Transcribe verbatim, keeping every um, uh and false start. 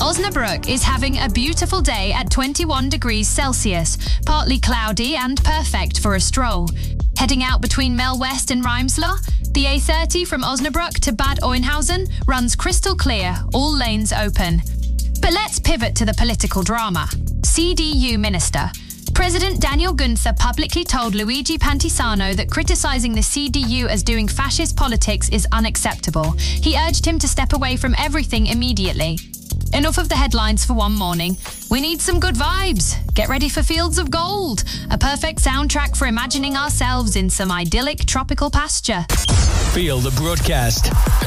Osnabrück is having a beautiful day at twenty-one degrees Celsius, partly cloudy and perfect for a stroll. Heading out between Mel West and Reimsler, the A thirty from Osnabrück to Bad Oeynhausen runs crystal clear, all lanes open. But let's pivot to the political drama. C D U Minister. President Daniel Günther publicly told Luigi Pantisano that criticising the C D U as doing fascist politics is unacceptable. He urged him to step away from everything immediately. Enough of the headlines for one morning. We need some good vibes. Get ready for Fields of Gold, a perfect soundtrack for imagining ourselves in some idyllic tropical pasture. Feel the broadcast.